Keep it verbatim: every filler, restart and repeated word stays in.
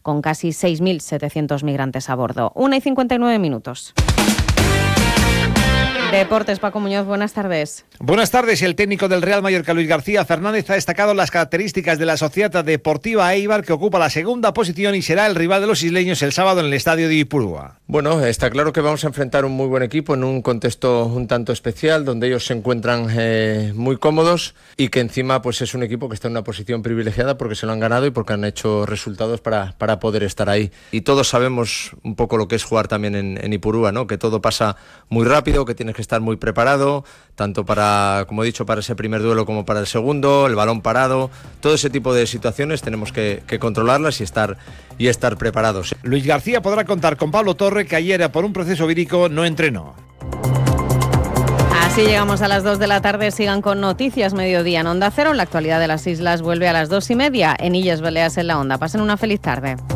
con casi seis mil setecientos migrantes a bordo. una y cincuenta y nueve minutos. Deportes, Paco Muñoz, buenas tardes. Buenas tardes. El técnico del Real Mallorca, Luis García Fernández, ha destacado las características de la Sociedad Deportiva Eibar, que ocupa la segunda posición y será el rival de los isleños el sábado en el estadio de Ipurúa. Bueno, está claro que vamos a enfrentar un muy buen equipo en un contexto un tanto especial, donde ellos se encuentran eh, muy cómodos y que encima pues es un equipo que está en una posición privilegiada porque se lo han ganado y porque han hecho resultados para, para poder estar ahí. Y todos sabemos un poco lo que es jugar también en, en Ipurúa, ¿no? Que todo pasa muy rápido, que tienes que estar muy preparado, tanto para, como he dicho, para ese primer duelo como para el segundo, el balón parado, todo ese tipo de situaciones tenemos que, que controlarlas y estar, y estar preparados. Luis García podrá contar con Pablo Torre, que ayer por un proceso vírico no entrenó. Así llegamos a las dos de la tarde. Sigan con Noticias Mediodía en Onda Cero. La actualidad de las islas vuelve a las dos y media en Illes Baleares en la Onda. Pasen una feliz tarde.